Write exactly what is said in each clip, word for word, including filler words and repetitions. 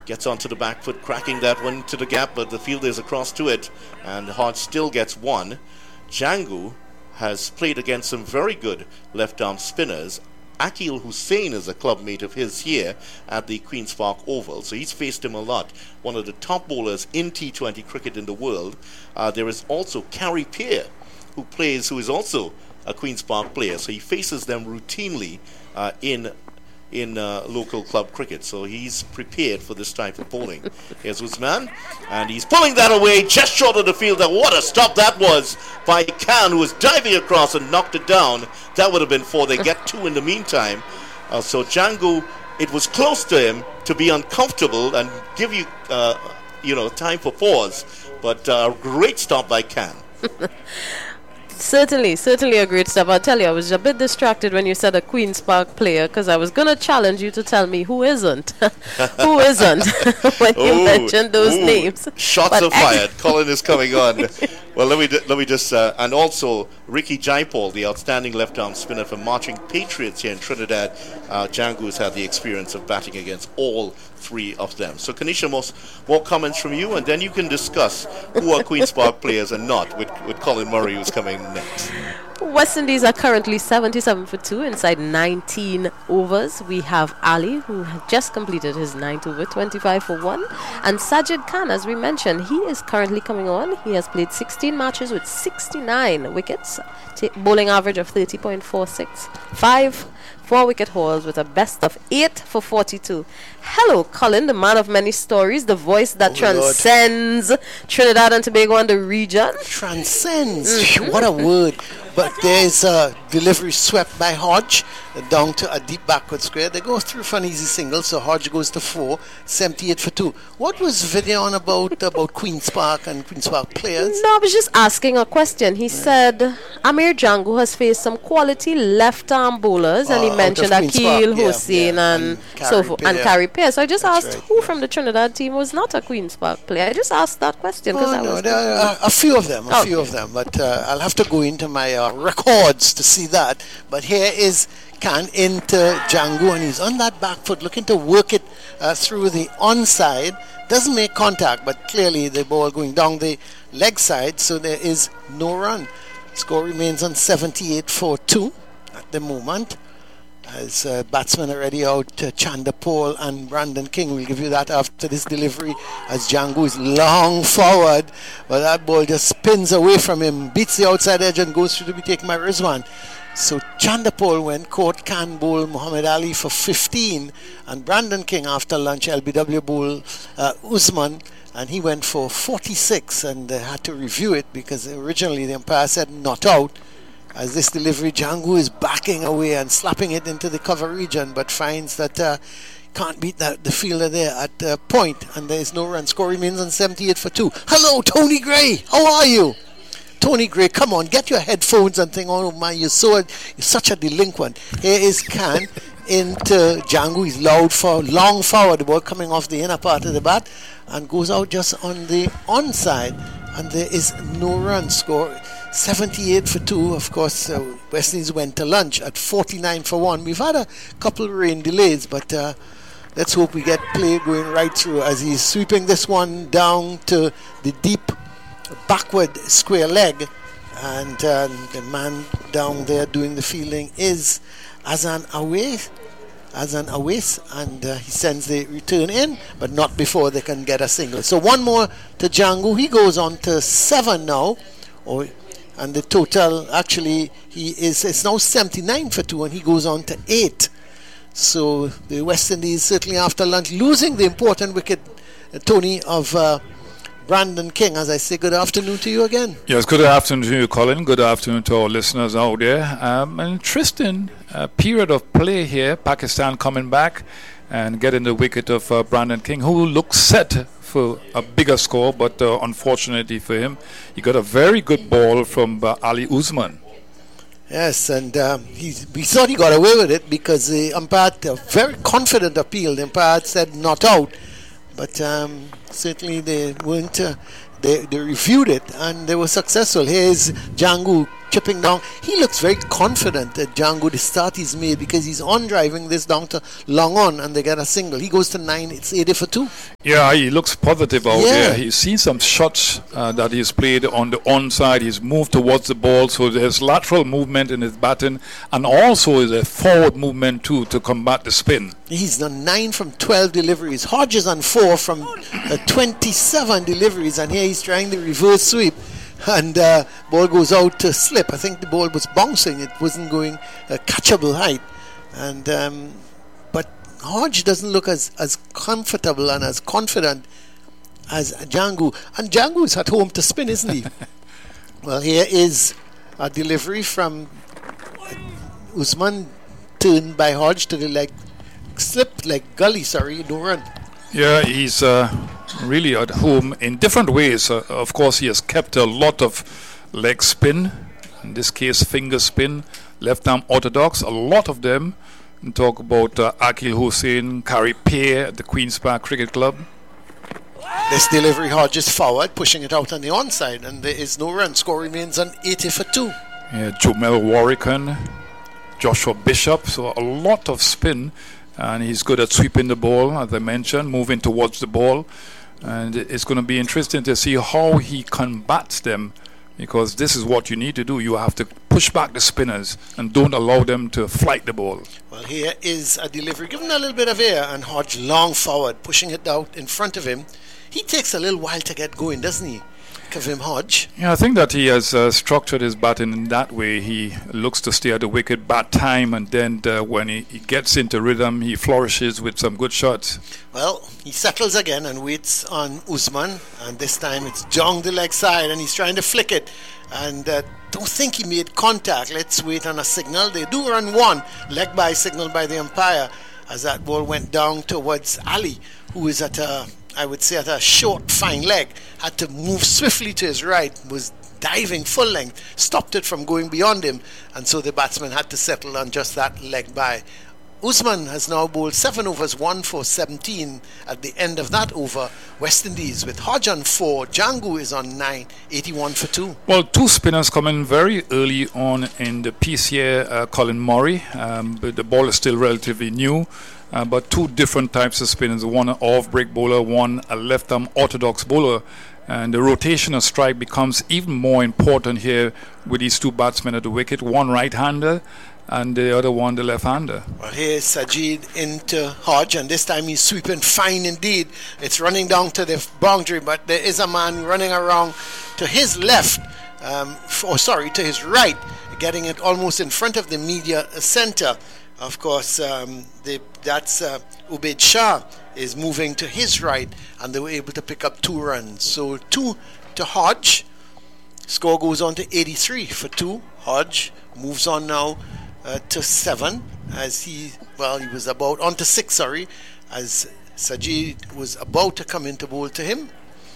gets onto the back foot, cracking that one to the gap, but the fielder is across to it, and Hodge still gets one. Django has played against some very good left-arm spinners. Akil Hussain is a clubmate of his here at the Queen's Park Oval, so he's faced him a lot. One of the top bowlers in T twenty cricket in the world. Uh, there is also Carey Peer, who plays, who is also a Queen's Park player, so he faces them routinely uh, in in uh, local club cricket, so he's prepared for this type of bowling. Here's Usman, and he's pulling that away just short of the fielder. What a stop that was by Khan, who was diving across and knocked it down. That would have been four. They get two in the meantime. Uh, so Django, it was close to him to be uncomfortable and give you, uh, you know, time for pause. But uh, a great stop by Khan. Certainly, certainly a great step. I'll tell you, I was a bit distracted when you said a Queen's Park player, because I was going to challenge you to tell me who isn't. Who isn't when you ooh, mentioned those ooh, names. Shots but are fired. Colin is coming on. Well, let me let me just uh, and also Ricky Jaipal, the outstanding left-arm spinner for Marching Patriots here in Trinidad. Uh, Django's had the experience of batting against all three of them. So, Kanisha, most more comments from you, and then you can discuss who are Queen's Park players and not with, with Colin Murray, who's coming next. West Indies are currently seventy-seven for two inside nineteen overs. We have Ali, who has just completed his ninth over, twenty-five for one. And Sajid Khan, as we mentioned, he is currently coming on. He has played sixteen matches with sixty-nine wickets, t- bowling average of thirty point four six. Five four-wicket hauls with a best of eight for forty-two. Hello, Colin, the man of many stories, the voice that oh transcends Lord. Trinidad and Tobago and the region. Transcends. Mm-hmm. What a word. But there's a delivery swept by Hodge down to a deep backward square. They go through for an easy single, so Hodge goes to four, seventy-eight for two. What was video on about about Queen's Park and Queen's Park players? No, I was just asking a question. He yeah. said Amir Django has faced some quality left-arm bowlers, uh, and he mentioned Akil Hussain yeah, yeah. and, and so forth, and Carey Peer. So I just That's asked right, who yeah. from the Trinidad team was not a Queen's Park player. I just asked that question because oh, I no, was there are a few of them, a oh. few of them, but uh, I'll have to go into my uh, records to see that. But here is Khan into Django, and he's on that back foot looking to work it uh, through the onside. Doesn't make contact, but clearly the ball going down the leg side, so there is no run. Score remains on seventy-eight for two at the moment. As uh, batsmen are already out, uh, Chanda Paul and Brandon King. We'll give you that after this delivery as Django is long forward, but that ball just spins away from him, beats the outside edge and goes through to be taken by Rizwan. So Chanda Paul went, caught Khan bowl Muhammad Ali for fifteen, and Brandon King after lunch L B W bowl uh, Usman, and he went for forty-six, and they had to review it because originally the umpire said not out. As this delivery, Django is backing away and slapping it into the cover region, but finds that uh, can't beat that, the fielder there at uh, point, and there is no run. Score remains on seventy-eight for two. Hello, Tony Gray. How are you? Tony Gray, come on, get your headphones and think, oh my, you're, so, you're such a delinquent. Here is Khan into Django. He's loud for long forward, the ball coming off the inner part of the bat, and goes out just on the onside, and there is no run. Score seventy-eight for two. Of course, uh, West Indies went to lunch at forty-nine for one. We've had a couple of rain delays, but uh, let's hope we get play going right through as he's sweeping this one down to the deep backward square leg, and uh, the man down there doing the fielding is Azan Awais. Azan Awais, and uh, he sends the return in, but not before they can get a single. So one more to Django. He goes on to seven now, or and the total actually he is it's now seventy-nine for two, and he goes on to eight. So the West Indies certainly after lunch losing the important wicket, uh, Tony, of uh, Brandon King. As I say, good afternoon to you again. Yes, good afternoon to you, Colin. Good afternoon to our listeners out there. Um, an interesting uh, period of play here. Pakistan coming back and getting the wicket of uh, Brandon King, who looks set for a bigger score, but uh, unfortunately for him, he got a very good ball from uh, Ali Usman. Yes, and um, he, we thought he got away with it because the umpire, a very confident appeal, the umpire said not out, but um, certainly they weren't, uh, they, they reviewed it and they were successful. Here's Django chipping down. He looks very confident that Django, the start he's made, because he's on driving this down to long on and they get a single. He goes to nine, it's eighty for two. Yeah, he looks positive out Yeah. there. He's seen some shots uh, that he's played on the onside. He's moved towards the ball, so there's lateral movement in his batting, and also is a forward movement too to combat the spin. He's done nine from twelve deliveries. Hodges on four from uh, twenty-seven deliveries, and here he's trying the reverse sweep. And uh, ball goes out to slip. I think the ball was bouncing. It wasn't going a catchable height. And um, but Hodge doesn't look as, as comfortable and as confident as Django. And Django is at home to spin, isn't he? Well, here is a delivery from Usman, turned by Hodge to the leg slip, like gully, sorry, no run. Yeah, he's uh, really at home in different ways. Uh, of course, he has kept a lot of leg spin, in this case finger spin, left arm orthodox, a lot of them. And talk about uh, Akil Hussain, Kari Peer at the Queen's Park Cricket Club. This delivery, Hodges forward, pushing it out on the onside, and there is no run. Score remains on eighty for two. Yeah, Jomel Warrican, Joshua Bishop, so a lot of spin. And he's good at sweeping the ball, as I mentioned, moving towards the ball. And it's going to be interesting to see how he combats them, because this is what you need to do. You have to push back the spinners and don't allow them to flight the ball. Well, here is a delivery, given a little bit of air, and Hodge long forward, pushing it out in front of him. He takes a little while to get going, doesn't he? Kavim Hodge. Yeah, I think that he has uh, structured his batting in that way. He looks to stay at the wicket, bat time, and then uh, when he, he gets into rhythm, he flourishes with some good shots. Well, he settles again and waits on Usman, and this time it's Jong the leg side, and he's trying to flick it. And uh, don't think he made contact. Let's wait on a signal. They do run one, leg by signal by the umpire, as that ball went down towards Ali, who is at a, I would say, at a short, fine leg. Had to move swiftly to his right, was diving full length, stopped it from going beyond him, and so the batsman had to settle on just that leg by. Usman has now bowled seven overs, one for seventeen at the end of that over. West Indies with Hodge on four, Django is on nine, eighty-one for two. Well, two spinners coming very early on in the piece here, uh, Colin Murray, um, but the ball is still relatively new. Uh, but two different types of spinners, one an off-break bowler, one a left-arm orthodox bowler. And the rotational strike becomes even more important here with these two batsmen at the wicket, one right-hander and the other one the left-hander. Well, here's Sajid into Hodge, and this time he's sweeping fine indeed. It's running down to the boundary, but there is a man running around to his left, um, oh sorry, to his right, getting it almost in front of the media center. Of course, um, the, that's uh, Ubaid Shah is moving to his right, and they were able to pick up two runs. So two to Hodge. Score goes on to eighty-three for two. Hodge moves on now uh, to seven, as he, well, he was about, on to six, sorry, as Sajid was about to come into bowl to him,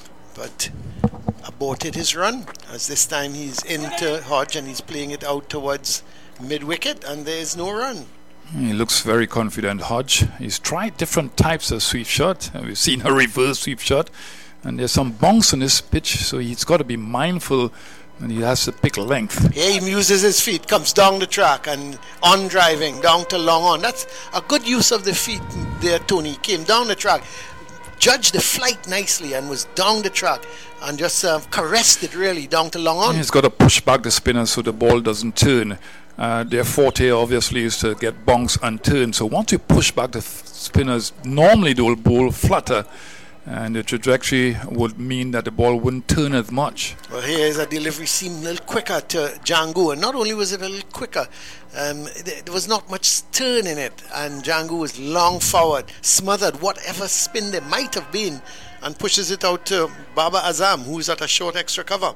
but aborted his run, as this time he's into Hodge and he's playing it out towards mid-wicket, and there is no run. He looks very confident, Hodge. He's tried different types of sweep shot. We've seen a reverse sweep shot, and there's some bounce on this pitch, so he's got to be mindful, and he has to pick length. Yeah, he uses his feet, comes down the track and on driving, down to long on. That's a good use of the feet there, Tony. He came down the track, judged the flight nicely, and was down the track and just uh, caressed it really down to long on. He's got to push back the spinner so the ball doesn't turn. Uh, their forte obviously is to get bounce and turn. So once you push back the f- spinners, normally they will bowl flatter, and the trajectory would mean that the ball wouldn't turn as much. Well, here is a delivery seemed a little quicker to Django, and not only was it a little quicker, um, th- there was not much turn in it, and Django was long forward, smothered whatever spin there might have been, and pushes it out to Baba Azam, who's at a short extra cover.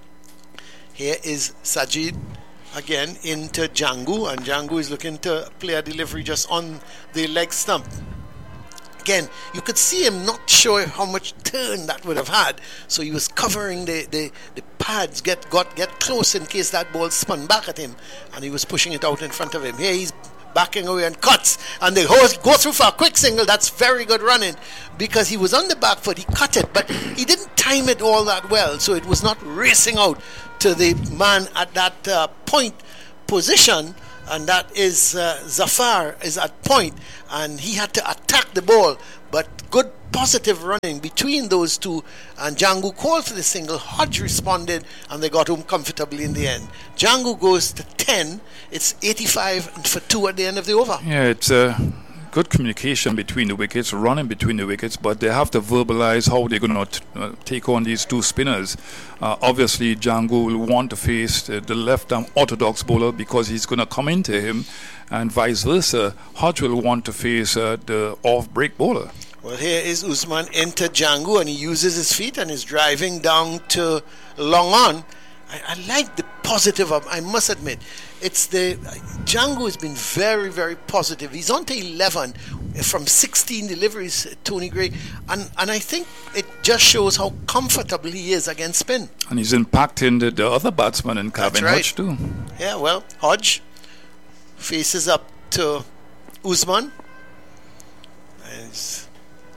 Here is Sajid again into Django, and Django is looking to play a delivery just on the leg stump. Again, you could see him not sure how much turn that would have had, so he was covering the, the, the pads, get got get close in case that ball spun back at him, and he was pushing it out in front of him. Here he's backing away and cuts, and they go through for a quick single. That's very good running, because he was on the back foot, he cut it, but he didn't time it all that well, so it was not racing out to the man at that uh, point position, and that is uh, Zafar is at point, and he had to attack the ball, but good positive running between those two, and Django called for the single. Hodge responded, and they got home comfortably in the end. Django goes to ten. It's eighty-five for two at the end of the over. Yeah, it's uh, good communication between the wickets, running between the wickets, but they have to verbalize how they're going to t- uh, take on these two spinners. Uh, obviously, Django will want to face uh, the left-arm orthodox bowler because he's going to come into him, and vice versa. Hodge will want to face uh, the off-break bowler. Well, here is Usman into Django, and he uses his feet and is driving down to long on. I, I like the positive of, I must admit, it's the Django has been very, very positive. He's on to eleven from sixteen deliveries, Tony Gray, and and I think it just shows how comfortable he is against spin. And he's impacting the, the other batsman in Calvin right. Hodge too. Yeah, well, Hodge faces up to Usman. He's,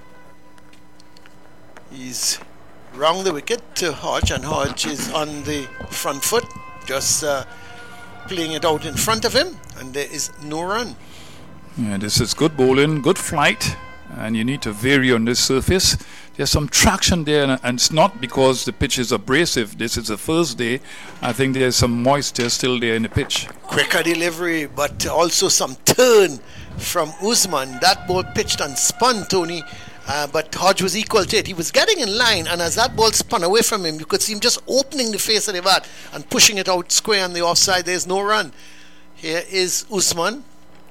he's round the wicket to Hodge, and Hodge is on the front foot, just uh, playing it out in front of him, and there is no run. Yeah, this is good bowling, good flight, and you need to vary on this surface. There's some traction there, and, and it's not because the pitch is abrasive. This is the first day. I think there's some moisture still there in the pitch. Quicker delivery, but also some turn from Usman. That ball pitched and spun, Tony. Uh, but Hodge was equal to it. He was getting in line, and as that ball spun away from him, you could see him just opening the face of the bat and pushing it out square on the offside. There's no run. Here is Usman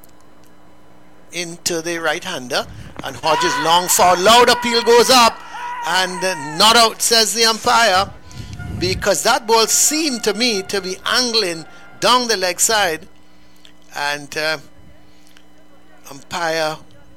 into the right-hander, and Hodge's long foul. Loud appeal goes up, and uh, not out, says the umpire, because that ball seemed to me to be angling down the leg side, and uh, umpire...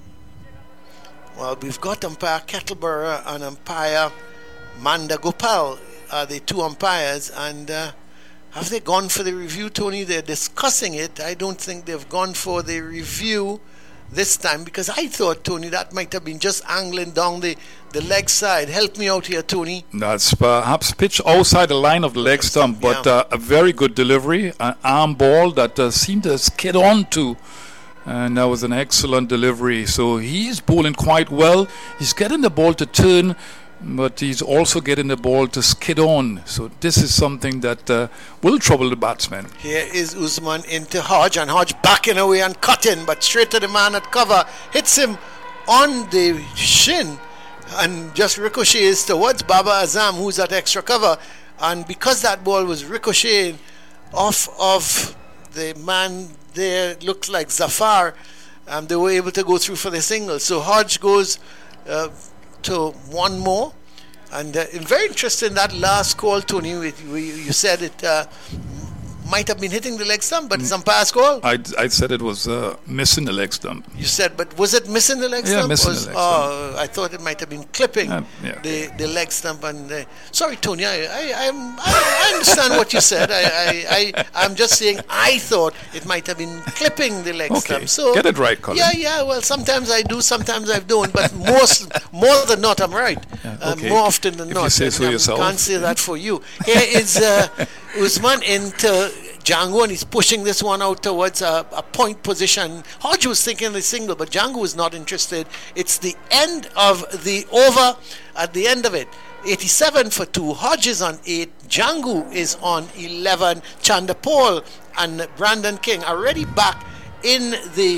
Well, we've got umpire Kettleborough and umpire Manda Gopal are the two umpires, and uh, have they gone for the review, Tony? They're discussing it. I don't think they've gone for the review this time, because I thought, Tony, that might have been just angling down the, the leg side. Help me out here, Tony. That's perhaps pitched outside the line of the leg stump, but yeah. uh, a very good delivery, an arm ball that uh, seemed to skid on to. And that was an excellent delivery. So he's bowling quite well. He's getting the ball to turn, but he's also getting the ball to skid on. So this is something that uh, will trouble the batsman. Here is Usman into Hodge, and Hodge backing away and cutting, but straight to the man at cover. Hits him on the shin and just ricochets towards Baba Azam, who's at extra cover. And because that ball was ricocheting off of the man there, looks like Zafar, um, they were able to go through for the single. So Hodge goes uh, to one more, and uh, very interesting that last call, Tony. We, we, you said it uh, might have been hitting the leg stump, but it's umpire's call. I I said it was uh, missing the leg stump. You said, but was it missing the leg Yeah, stump? missing Was- the leg oh, I thought it might have been clipping Um, yeah. the, the leg stump. And uh, sorry, Tony, I I, I'm, I I understand what you said. I, I I I'm just saying I thought it might have been clipping the leg Okay, stump. So get it right, Colin. Yeah, yeah. Well, sometimes I do, sometimes I don't, but most more than not, I'm right. Yeah, Uh, okay. more often than If not. you say And so I yourself. can't say that for you. Here is uh, Usman into Django, and he's pushing this one out towards a, a point position. Hodge was thinking the single, but Django was not interested. It's the end of the over. At the end of it, eighty-seven for two. Hodge is on eight. Django is on eleven. Chandapol and Brandon King are already back in the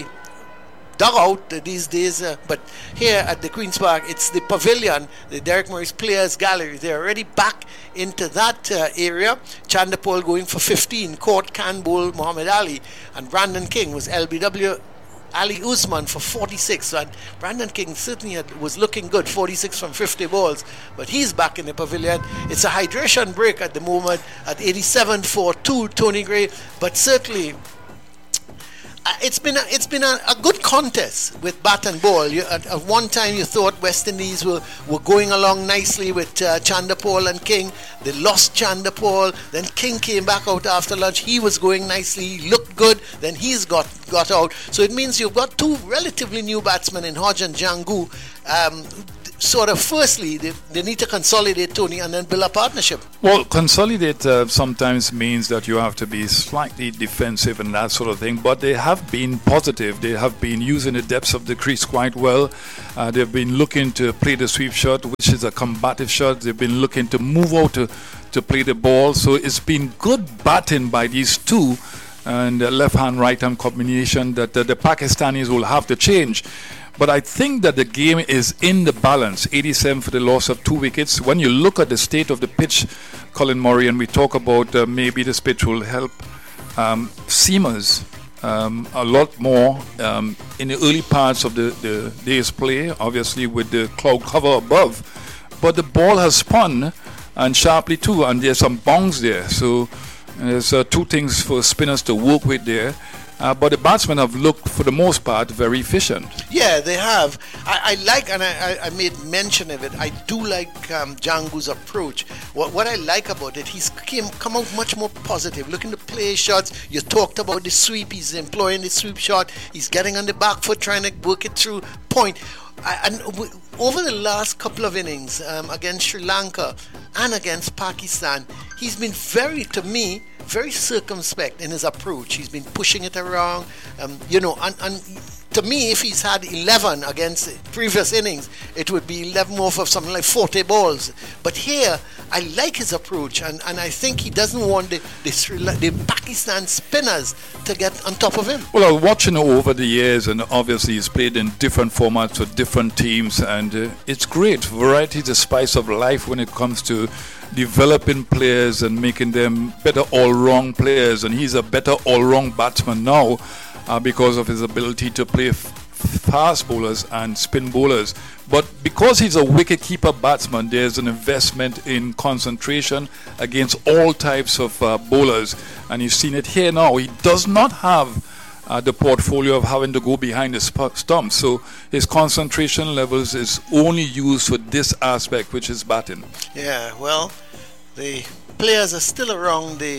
dugout these days, uh, but here at the Queen's Park, it's the pavilion, the Derek Morris Players Gallery. They're already back into that uh, area. Chandapol going for fifteen, Court can bowl Muhammad Ali, and Brandon King was L B W Ali Usman for forty-six. And Brandon King certainly had, was looking good, forty-six from fifty balls, but he's back in the pavilion. It's a hydration break at the moment at eighty-seven for two, Tony Gray, but certainly Uh, it's been a, it's been a, a good contest with bat and ball. You, at, at one time you thought West Indies were, were going along nicely with uh, Chandapol and King. They lost Chandapol. Then King came back out after lunch. He was going nicely. He looked good. Then he's got, got out. So it means you've got two relatively new batsmen in Hodge and Django. Um, sort of, firstly, they, they need to consolidate, Tony, and then build a partnership. Well, consolidate uh, sometimes means that you have to be slightly defensive and that sort of thing, but they have been positive. They have been using the depths of the crease quite well. Uh, they've been looking to play the sweep shot, which is a combative shot. They've been looking to move out to, to play the ball. So it's been good batting by these two, and the left-hand, right-hand combination that uh, the Pakistanis will have to change. But I think that the game is in the balance. eighty-seven for the loss of two wickets. When you look at the state of the pitch, Colin Murray, and we talk about uh, maybe this pitch will help um, seamers um, a lot more um, in the early parts of the, the day's play, obviously with the cloud cover above. But the ball has spun, and sharply too, and there's some bounce there. So there's uh, two things for spinners to work with there. Uh, but the batsmen have looked, for the most part, very efficient. Yeah, they have. I, I like, and I, I made mention of it, I do like um, Django's approach. What, what I like about it, he's came, come out much more positive, looking to play shots. You talked about the sweep, he's employing the sweep shot, he's getting on the back foot, trying to work it through point. I, and w- over the last couple of innings um, against Sri Lanka and against Pakistan, he's been very, to me, very circumspect in his approach. He's been pushing it around, um, you know, and, and to me, if he's had eleven against previous innings, it would be eleven off of something like forty balls. But here, I like his approach, and, and I think he doesn't want the, the, Sri La- the Pakistan spinners to get on top of him. Well, I was watching over the years, and obviously he's played in different formats with different teams, and uh, it's great. Variety is the spice of life when it comes to developing players and making them better all-round players, and he's a better all-round batsman now uh, because of his ability to play f- fast bowlers and spin bowlers. But because he's a wicket-keeper batsman, there's an investment in concentration against all types of uh, bowlers, and you've seen it here now. He does not have Uh, the portfolio of having to go behind the sp- stump, so his concentration levels is only used for this aspect, which is batting. Yeah, well, the players are still around the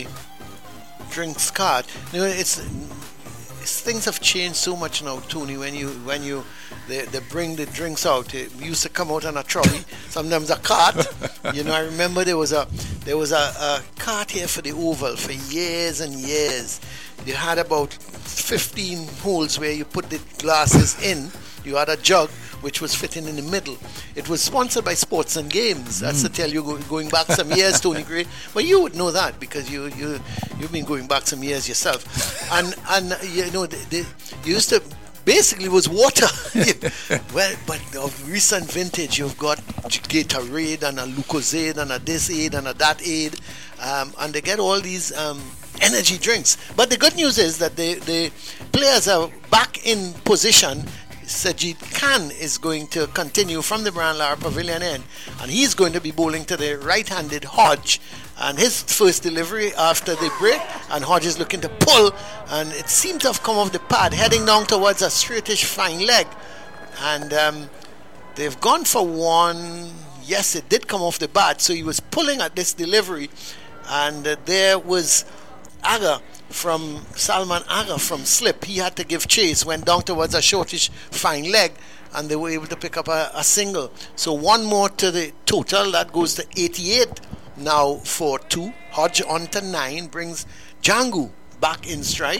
drinks card. You know, it's, it's things have changed so much now, Tony. When you when you they, they bring the drinks out, it used to come out on a trolley, sometimes a cart. You know, I remember there was a there was a, a cart here for the Oval for years and years. You had about fifteen holes where you put the glasses in. You had a jug which was fitting in the middle. It was sponsored by Sports and Games. That's mm. to tell you go, going back some years, Tony Gray. But you would know that because you you you've been going back some years yourself. And and you know they, they used to basically it was water. Well, but of recent vintage, you've got Gatorade and a Lucozade and a this aid and a that aid, um, and they get all these. Um, energy drinks. But the good news is that the, the players are back in position. Sajid Khan is going to continue from the Brian Lara Pavilion end, and he's going to be bowling to the right-handed Hodge, and his first delivery after the break, and Hodge is looking to pull, and it seems to have come off the pad, heading down towards a straightish fine leg, and um, they've gone for one. Yes, it did come off the bat, so he was pulling at this delivery, and uh, there was Aga from Salman Aga from slip. He had to give chase, went down towards a shortish fine leg, and they were able to pick up a, a single. So one more to the total, that goes to eighty-eight now for two. Hodge on to nine, brings Django back in strike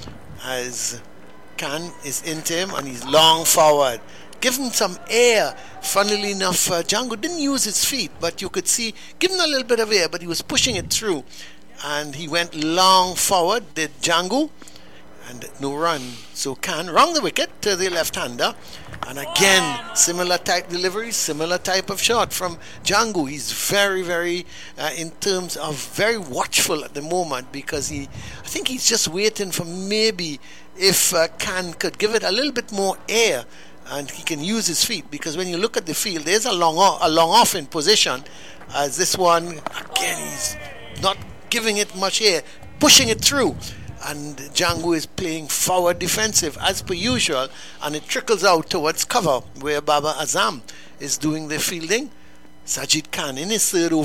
as Khan is into him, and he's long forward. Give him some air. Funnily enough, uh, Django didn't use his feet, but you could see, give him a little bit of air, but he was pushing it through. And he went long forward, did Django, and no run. So Khan wrong the wicket to the left-hander. And again, similar type delivery, similar type of shot from Django. He's very, very, uh, in terms of very watchful at the moment, because he, I think he's just waiting for maybe if uh, Khan could give it a little bit more air, and he can use his feet, because when you look at the field, there's a long off, a long off in position, as this one, again, he's not giving it much air, pushing it through, and Django is playing forward defensive as per usual, and it trickles out towards cover where Baba Azam is doing the fielding. Sajid Khan in his third over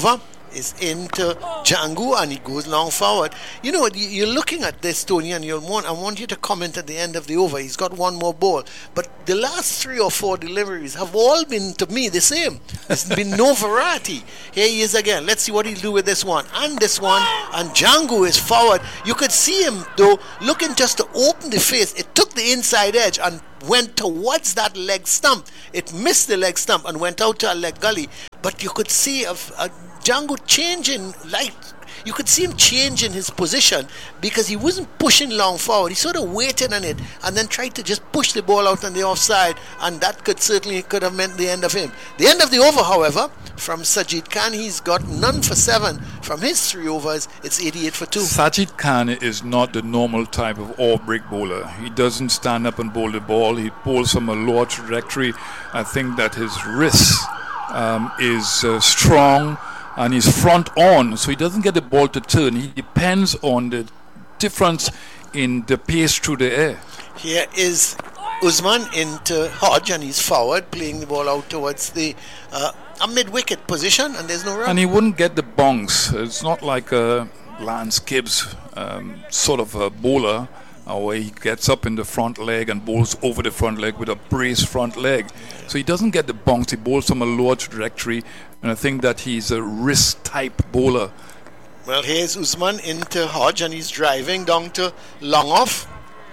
is into Django, and he goes long forward. You know, you're looking at this, Tony, and you'll want, I want you to comment at the end of the over. He's got one more ball. But the last three or four deliveries have all been, to me, the same. There's been no variety. Here he is again. Let's see what he'll do with this one. And this one. And Django is forward. You could see him, though, looking just to open the face. It took the inside edge and went towards that leg stump. It missed the leg stump and went out to a leg gully. But you could see a, a Django changing, like you could see him changing his position because he wasn't pushing long forward. He sort of waited on it and then tried to just push the ball out on the offside, and that could certainly could have meant the end of him. The end of the over, however, from Sajid Khan, he's got none for seven from his three overs. It's eighty-eight for two. Sajid Khan is not the normal type of off-break bowler. He doesn't stand up and bowl the ball. He bowls from a lower trajectory. I think that his wrist um, is uh, strong, and he's front on, so he doesn't get the ball to turn. He depends on the difference in the pace through the air. Here is Usman into Hodge, and he's forward, playing the ball out towards the uh, a mid-wicket position, and there's no run. And he wouldn't get the bonks. It's not like a Lance Gibbs um, sort of a bowler, uh, where he gets up in the front leg and bowls over the front leg with a braced front leg. So he doesn't get the bonks. He bowls from a lower trajectory, and I think that he's a wrist-type bowler. Well, here's Usman into Hodge, and he's driving down to long off.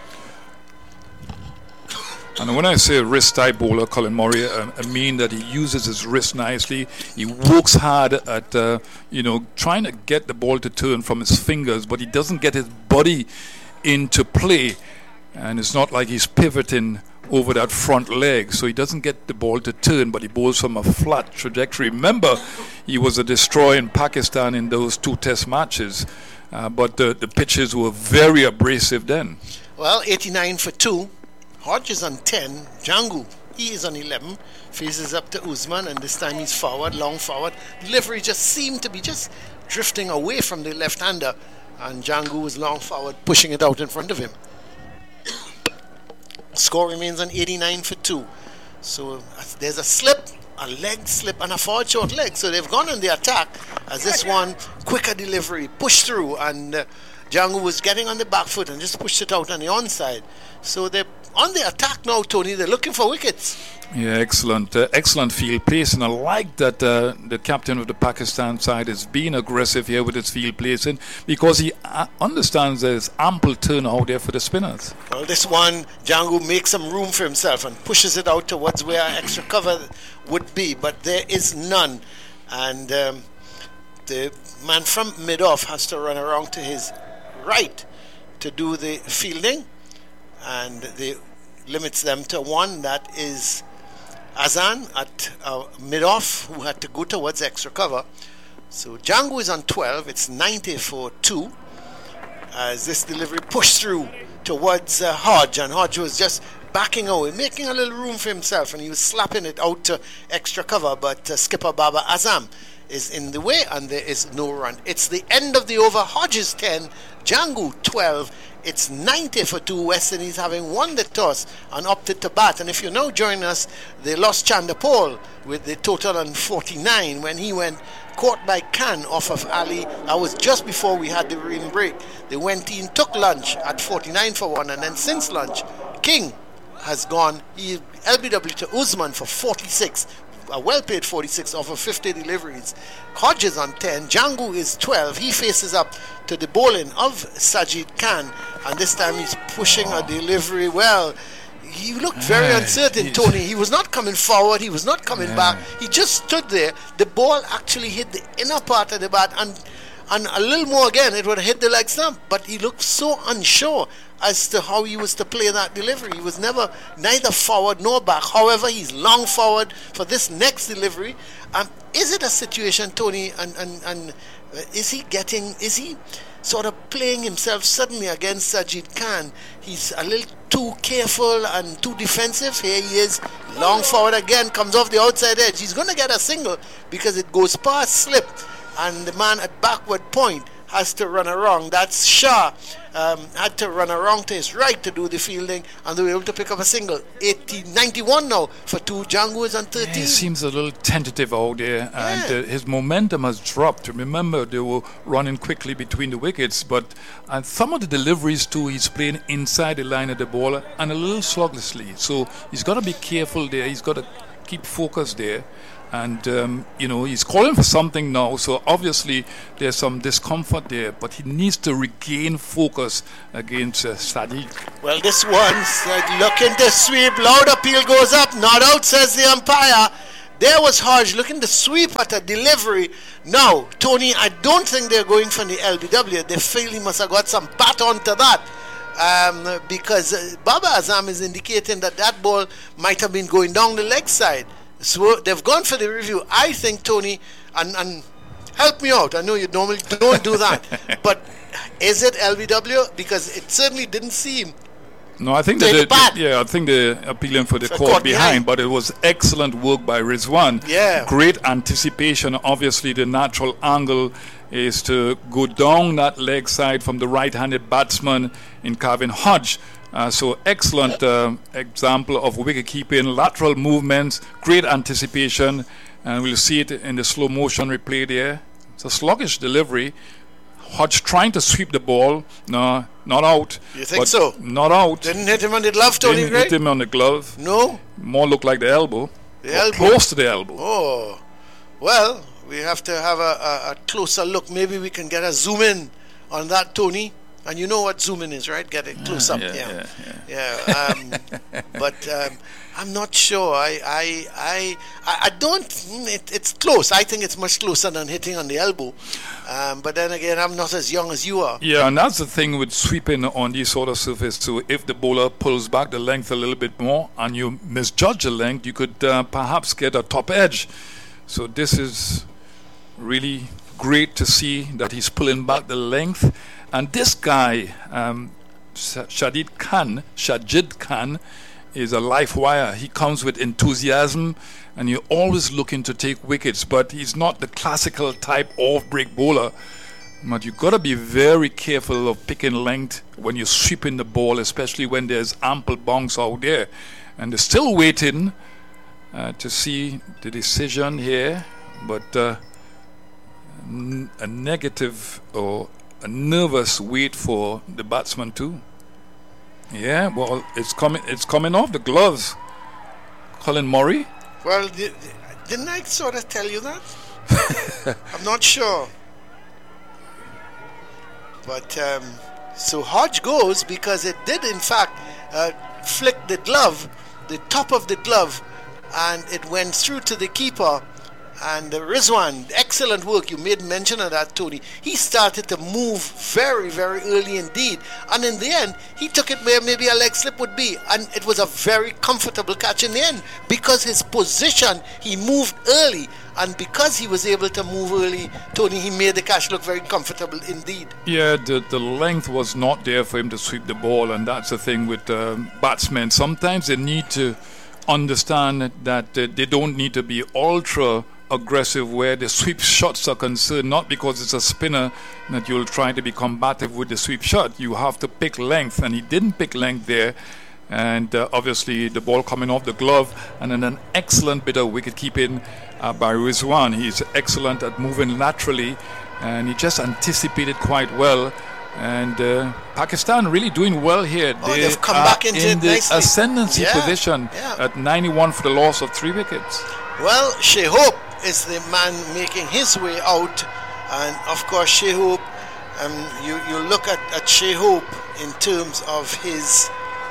And when I say wrist-type bowler, Colin Murray, uh, I mean that he uses his wrist nicely. He works hard at, uh, you know, trying to get the ball to turn from his fingers, but he doesn't get his body into play. And it's not like he's pivoting over that front leg, so he doesn't get the ball to turn, but he bowls from a flat trajectory. Remember, he was a destroyer in Pakistan in those two test matches, uh, but the, the pitches were very abrasive then. Well, eighty-nine for two. Hodge is on ten. Django, he is on eleven. Faces up to Usman, and this time he's forward, long forward. Delivery just seemed to be just drifting away from the left-hander, and Django was long forward, pushing it out in front of him. Score remains on eighty-nine for two. So uh, there's a slip, a leg slip, and a forward short leg. So they've gone on the attack as this one, quicker delivery, pushed through, and uh, Django was getting on the back foot and just pushed it out on the onside. So they're on the attack now, Tony. They're looking for wickets. Yeah, excellent. Uh, excellent field placing. I like that uh, the captain of the Pakistan side is being aggressive here with his field placing, because he uh, understands there's ample turn out there for the spinners. Well, this one, Django makes some room for himself and pushes it out towards where extra cover would be, but there is none. And um, the man from mid-off has to run around to his right to do the fielding, and they limits them to one. That is Azan at uh, mid-off, who had to go towards extra cover. So Django is on twelve. It's ninety for two as this delivery pushed through towards uh, Hodge, and Hodge was just backing away, making a little room for himself, and he was slapping it out to extra cover, but uh, skipper Baba Azam is in the way, and there is no run. It's the end of the over. Hodge is ten, Django twelve. It's ninety for two. West Indies having won the toss and opted to bat. And if you're now joining us, they lost Chanderpaul with the total on forty-nine when he went caught by Khan off of Ali. That was just before we had the rain break. They went in, took lunch at forty-nine for one, and then since lunch, King has gone. He L B W to Usman for forty-six. A well-paid forty-six off of fifty deliveries. Hodge is on ten. Django is twelve. He faces up to the bowling of Sajid Khan, and this time he's pushing a delivery. Well, he looked very uh, uncertain, Tony. He was not coming forward. He was not coming yeah. back. He just stood there. The ball actually hit the inner part of the bat, and and a little more again, it would have hit the leg stump. But he looked so unsure as to how he was to play that delivery. He was never neither forward nor back. However, he's long forward for this next delivery. Um, is it a situation, Tony, and, and, and uh, is he getting, is he sort of playing himself suddenly against Sajid Khan? He's a little too careful and too defensive. Here he is, long forward again, comes off the outside edge. He's going to get a single because it goes past slip, and the man at backward point has to run around. That's Shah. um, had to run around to his right to do the fielding, and they were able to pick up a single. eighty, ninety-one now for two. Django is on thirteen. Yeah, he seems a little tentative out there, and Yeah. uh, his momentum has dropped. Remember, they were running quickly between the wickets, but and some of the deliveries too, he's playing inside the line of the ball and a little sluggishly. So he's got to be careful there. He's got to keep focus there. And, um, you know, he's calling for something now, so obviously there's some discomfort there, but he needs to regain focus against uh, Sadiq. Well, this one said, looking to sweep. Loud appeal goes up. Not out, says the umpire. There was Hodge looking to sweep at a delivery. Now, Tony, I don't think they're going for the L B W. They feel he must have got some bat onto that. Um, because uh, Baba Azam is indicating that that ball might have been going down the leg side. So they've gone for the review. I think, Tony, and, and help me out. I know you normally don't do that. But is it L B W? Because it certainly didn't seem. No, I think Take that it back. the, yeah, I think they're appealing for the For court caught behind, behind. but it was excellent work by Rizwan. Yeah. Great anticipation. Obviously, the natural angle is to go down that leg side from the right-handed batsman in Calvin Hodge. Uh, so excellent uh, example of wicket keeping, lateral movements, great anticipation, and we'll see it in the slow motion replay there. It's a sluggish delivery. Hodge trying to sweep the ball. No, not out. You think but so? Not out. Didn't hit him on the glove, Tony Didn't Gray? hit him on the glove. No? More looked like the elbow. The or elbow. Close to the elbow. Oh. Well, we have to have a, a, a closer look. Maybe we can get a zoom in on that, Tony. And you know what zoom in is, right? Get it close up. yeah, Yeah. yeah, Yeah. um, but um, I'm not sure. I I I, I I don't. mm, It, it's close. I think it's much closer than hitting on the elbow. Um, but then again, I'm not as young as you are. Yeah, and that's the thing with sweeping on these sort of surface. So if the bowler pulls back the length a little bit more and you misjudge the length, you could uh, perhaps get a top edge. So this is really great to see that he's pulling back the length. And this guy, um, Shadid Khan, Shajid Khan, is a live wire. He comes with enthusiasm, and you're always looking to take wickets, but he's not the classical type off-break bowler. But you've got to be very careful of picking length when you're sweeping the ball, especially when there's ample bounce out there. And they're still waiting uh, to see the decision here, but uh, n- a negative or a nervous wait for the batsman too. Yeah, well, it's coming. It's coming off the gloves. Colin Murray. Well, di- di- didn't I sort of tell you that? I'm not sure. But um, so Hodge goes because it did, in fact, uh, flick the glove, the top of the glove, and it went through to the keeper. And uh, Rizwan, excellent work. You made mention of that, Tony. He started to move very, very early indeed. And in the end, he took it where maybe a leg slip would be. And it was a very comfortable catch in the end because his position, he moved early. And because he was able to move early, Tony, he made the catch look very comfortable indeed. Yeah, the, the length was not there for him to sweep the ball. And that's the thing with um, batsmen. Sometimes they need to understand that uh, they don't need to be ultra aggressive where the sweep shots are concerned, not because it's a spinner that you'll try to be combative with the sweep shot. You have to pick length, and he didn't pick length there. And uh, obviously the ball coming off the glove, and then an excellent bit of wicket keeping uh, by Rizwan. He's excellent at moving laterally, and he just anticipated quite well. And uh, Pakistan really doing well here. Oh, they they've come are back into in it the nicely. ascendancy Yeah, position yeah. at ninety-one for the loss of three wickets. Well, Shea Hope is the man making his way out, and of course Shea Hope, um, you, you look at, at Shea Hope in terms of his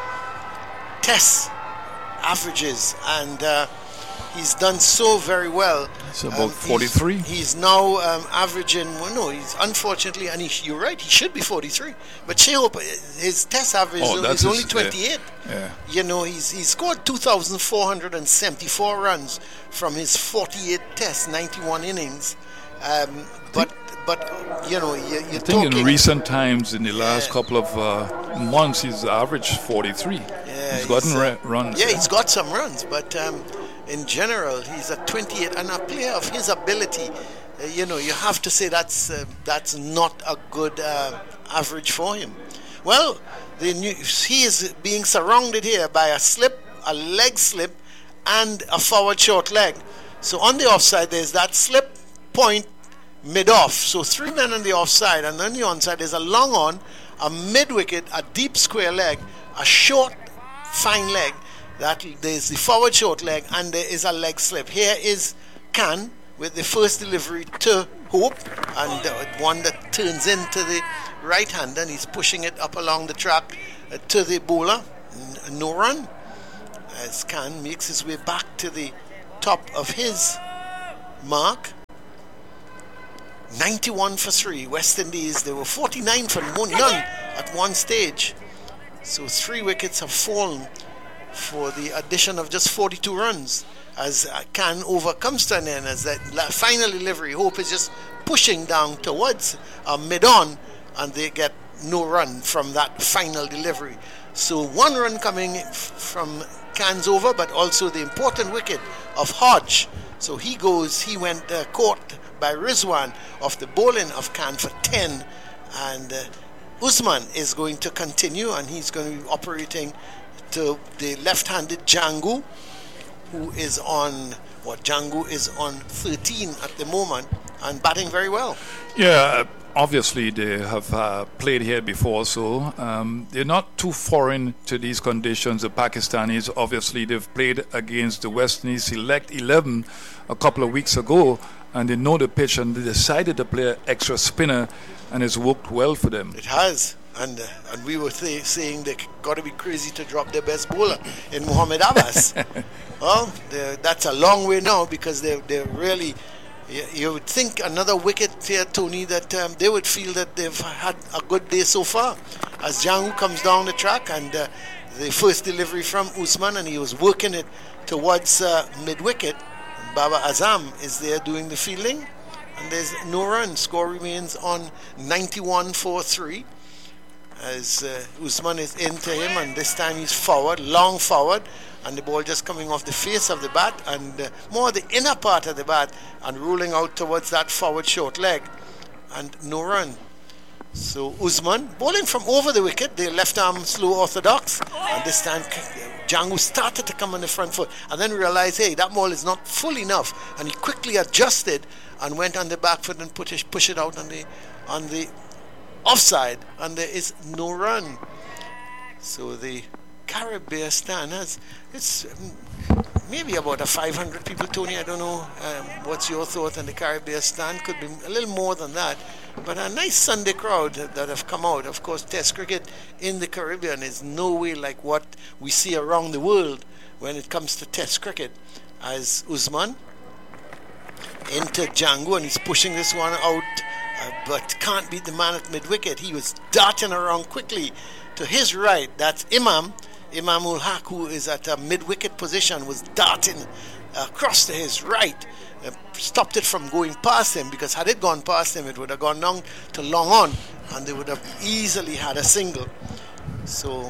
test averages, and uh, he's done so very well. It's about Um, forty-three. He's, he's now um, averaging, well no, he's unfortunately, and he, you're right, he should be forty-three, but Shea Hope, his test average Oh, is that's only his- twenty-eight. Yeah. You know, he's he scored two thousand four hundred seventy-four runs from his forty-eight tests, ninety-one innings. Um, but but you know, you, you're I think talking. in recent times, in the last Yeah. couple of uh, months, he's averaged forty-three. Yeah, he's gotten he's, uh, ra- runs. Yeah, he's got some runs, but um, in general, he's at twenty-eight, and a player of his ability, uh, you know, you have to say that's uh, that's not a good uh, average for him. Well, the new, he is being surrounded here by a slip, a leg slip, and a forward short leg. So on the offside, there's that slip, point, mid-off. So three men on the offside, and on the onside, there's a long on, a mid-wicket, a deep square leg, a short, fine leg. That there's the forward short leg, and there is a leg slip. Here is Khan with the first delivery to Hope, and uh, one that turns into the right hand, and he's pushing it up along the track uh, to the bowler. N- no run as Khan makes his way back to the top of his mark. ninety-one for three. West Indies, they were forty-nine for none at one stage. So three wickets have fallen for the addition of just forty-two runs as Khan overcomes to an end, as that final delivery. Hope is just pushing down towards uh, mid-on, and they get no run from that final delivery. So one run coming f- from Khan's over, but also the important wicket of Hodge. So he goes, he went uh, caught by Rizwan of the bowling of Khan for ten, and uh, Usman is going to continue, and he's going to be operating to the left-handed Jangu, who is on what Jangu is on thirteen at the moment and batting very well. Yeah, obviously they have uh, played here before, so um, they're not too foreign to these conditions. The Pakistanis, obviously, they've played against the West Indies Select eleven a couple of weeks ago, and they know the pitch, and they decided to play an extra spinner, and it's worked well for them. It has. And uh, and we were th- saying they got to be crazy to drop their best bowler in Mohammad Abbas. Well, that's a long way now, because they they really, you, you would think another wicket here, Tony, that um, they would feel that they've had a good day so far. As Jangu comes down the track, and uh, the first delivery from Usman, and he was working it towards uh, mid-wicket. Baba Azam is there doing the fielding, and there's no run. Score remains on ninety-one for three. As uh, Usman is into him, and this time he's forward, long forward, and the ball just coming off the face of the bat, and uh, more the inner part of the bat, and rolling out towards that forward short leg, and no run. So Usman bowling from over the wicket, the left arm slow orthodox, and this time Jangu started to come on the front foot, and then realized, hey, that ball is not full enough, and he quickly adjusted and went on the back foot and put it, push it out on the on the offside, and there is no run. So the Caribbean stand has, it's maybe about a five hundred people, Tony. I don't know um, what's your thought on the Caribbean stand. Could be a little more than that, but a nice Sunday crowd that have come out. Of course, Test cricket in the Caribbean is no way like what we see around the world when it comes to Test cricket. As Usman into Jangu, and he's pushing this one out, Uh, but can't beat the man at mid-wicket. He was darting around quickly to his right. That's Imam. Imam ul Haq, who is at a mid-wicket position, was darting across to his right. Uh, stopped it from going past him, because had it gone past him, it would have gone down to long on, and they would have easily had a single. So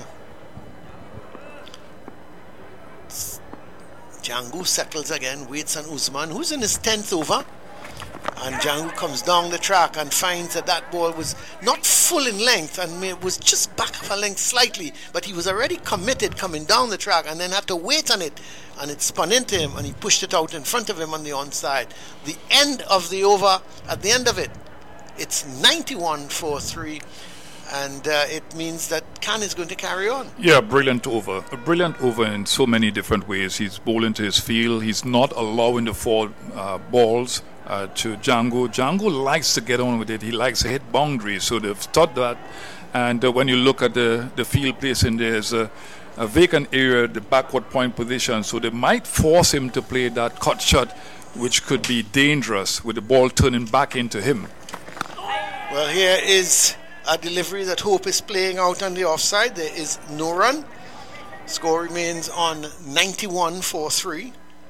Jangu settles again, waits on Usman, who's in his tenth over. And Jangu comes down the track and finds that that ball was not full in length, and it was just back of a length slightly, but he was already committed coming down the track, and then had to wait on it, and it spun into him, and he pushed it out in front of him on the onside. The end of the over, at the end of it, it's ninety-one for three, and uh, it means that Khan is going to carry on. Yeah, brilliant over. A brilliant over in so many different ways. He's bowling to his field. He's not allowing the four uh, balls uh, to Jangu. Jangu likes to get on with it. He likes to hit boundaries. So they've taught that. And uh, when you look at the, the field placing, there's a, a vacant area, the backward point position. So they might force him to play that cut shot, which could be dangerous with the ball turning back into him. Well, here is a delivery that Hope is playing out on the offside. There is no run. Score remains on ninety-one for three.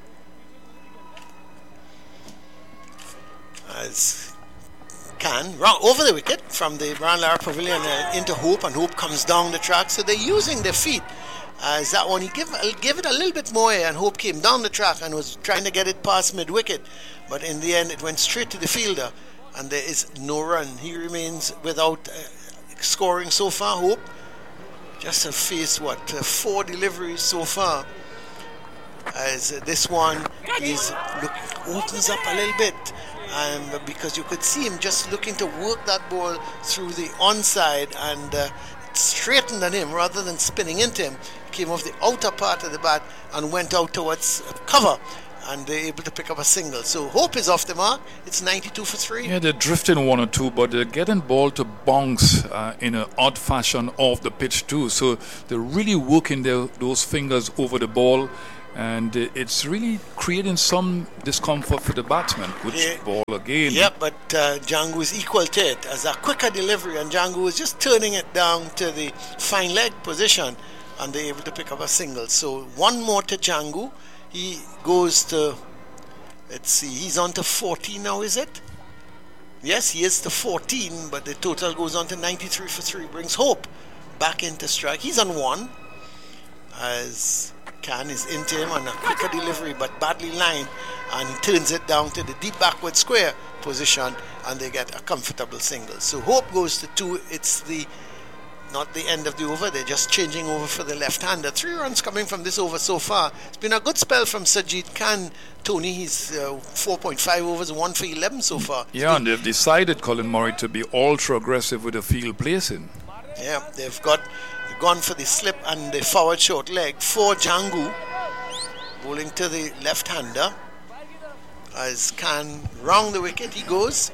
As Khan round over the wicket from the Brian Lara Pavilion uh, into Hope, and Hope comes down the track. So they're using their feet. As that one, he give, give it a little bit more air, and Hope came down the track and was trying to get it past mid-wicket. But in the end, it went straight to the fielder, and there is no run. He remains without uh, scoring so far, Hope. Just have faced, what, uh, four deliveries so far. As uh, this one is look, opens up a little bit. Um, because you could see him just looking to work that ball through the onside and uh, straightened on him rather than spinning into him. Came off the outer part of the bat and went out towards cover, and they're able to pick up a single. So Hope is off the mark. It's ninety-two for three. Yeah, they're drifting one or two, but they're getting ball to bounce uh, in an odd fashion off the pitch too. So they're really working their, those fingers over the ball. And it's really creating some discomfort for the batsman. Good yeah. ball again. Yeah, but uh, Django is equal to it as a quicker delivery, and Django was just turning it down to the fine leg position, and they're able to pick up a single. So one more to Django. He goes to, let's see, he's on to fourteen now, is it? Yes, he is to fourteen, but the total goes on to ninety-three for three. Brings Hope back into strike. He's on one as Khan is into him on a quicker delivery but badly lined, and he turns it down to the deep backward square position, and they get a comfortable single. So Hope goes to two. It's the not the end of the over. They're just changing over for the left-hander. Three runs coming from this over so far. It's been a good spell from Sajid Khan. Tony, he's uh, four point five overs, one for eleven so far. Yeah, and they've decided, Colin Murray, to be ultra aggressive with the field placing. Yeah, they've got gone for the slip and the forward short leg for Django, bowling to the left-hander. As Khan round the wicket, he goes.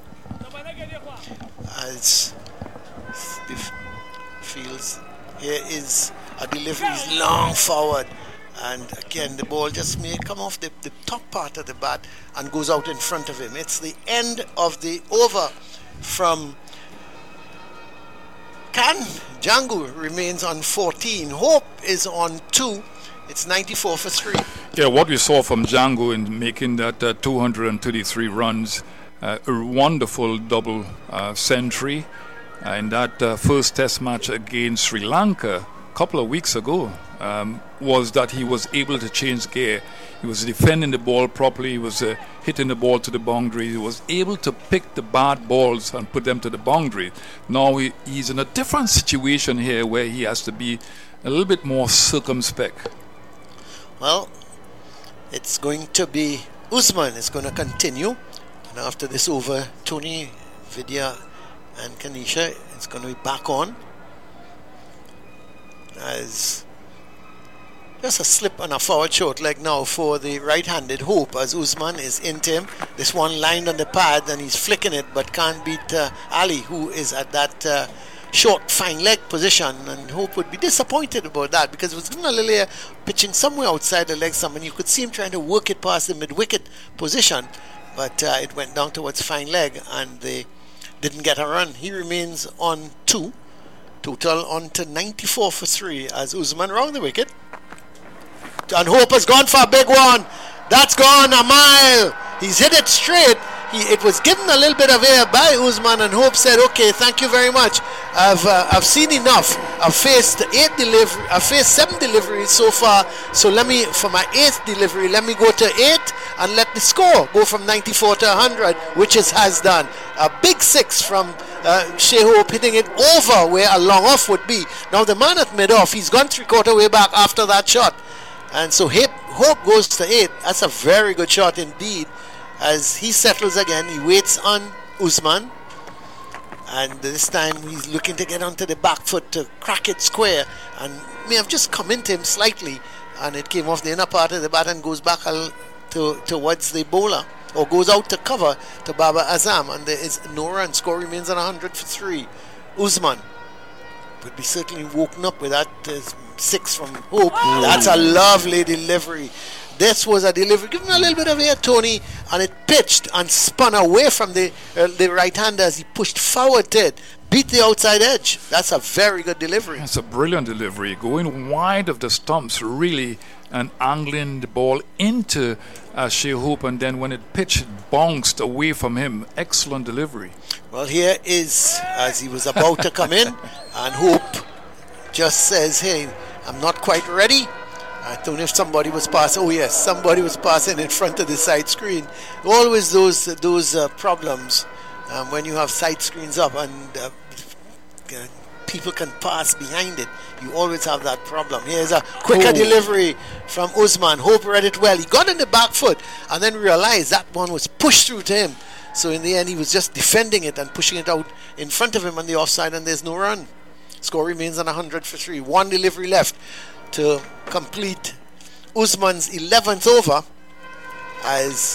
As the fields, here is a delivery, he's long forward, and again the ball just may come off the, the top part of the bat and goes out in front of him. It's the end of the over from Khan. Django remains on fourteen. Hope is on two. It's ninety-four for three. Yeah, what we saw from Django in making that uh, two hundred thirty-three runs, uh, a wonderful double uh, century uh, in that uh, first test match against Sri Lanka a couple of weeks ago, um, was that he was able to change gear. He was defending the ball properly. He was uh, hitting the ball to the boundary. He was able to pick the bad balls and put them to the boundary. Now he, he's in a different situation here where he has to be a little bit more circumspect. Well, it's going to be Usman is going to continue. And after this over, Tony, Vidya and Kanisha is going to be back on. As just a slip on a forward short leg now for the right-handed Hope, as Usman is into him. This one lined on the pad and he's flicking it, but can't beat uh, Ali, who is at that uh, short fine leg position, and Hope would be disappointed about that because it was given a little air, pitching somewhere outside the leg some, and you could see him trying to work it past the mid-wicket position, but uh, it went down towards fine leg and they didn't get a run. He remains on two. Total on to ninety-four for three as Usman round the wicket. And Hope has gone for a big one. That's gone a mile. He's hit it straight. He, it was given a little bit of air by Usman, and Hope said, "Okay, thank you very much. I've uh, I've seen enough. I've faced eight delivery. I've faced seven deliveries so far. So let me, for my eighth delivery, let me go to eight and let the score go from ninety-four to one hundred, which it has done. A big six from uh, Shea Hope, hitting it over where a long off would be. Now the man at mid off, he's gone three quarter way back after that shot, and so Hope goes to eight. That's a very good shot indeed. As he settles again, he waits on Usman, and this time he's looking to get onto the back foot to crack it square, and may have just come into him slightly, and it came off the inner part of the bat and goes back to, towards the bowler, or goes out to cover to Baba Azam, and there is no run. Score remains on one hundred for three. Usman would be certainly woken up with that uh, six from Hope. Mm. That's a lovely delivery. This was a delivery, give him a little bit of air, Tony, and it pitched and spun away from the uh, the right hander as he pushed forward to it, beat the outside edge. That's a very good delivery. It's a brilliant delivery, going wide of the stumps, really, and angling the ball into uh, Shea Hope, and then when it pitched, it bounced away from him. Excellent delivery. Well, here is, as he was about to come in, and Hope just says, "Hey, I'm not quite ready." I don't know if somebody was passing. Oh yes, somebody was passing in front of the side screen. Always those those uh, problems um, when you have side screens up, and uh, uh, people can pass behind it. You always have that problem. Here's a quicker Oh. delivery from Usman. Hope read it well. He got in the back foot and then realized that one was pushed through to him. So in the end, he was just defending it and pushing it out in front of him on the offside, and there's no run. Score remains on one hundred for three. One delivery left to complete Usman's eleventh over as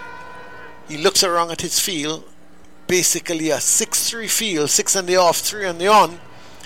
he looks around at his field. Basically a six three field, six on the off, three on the on,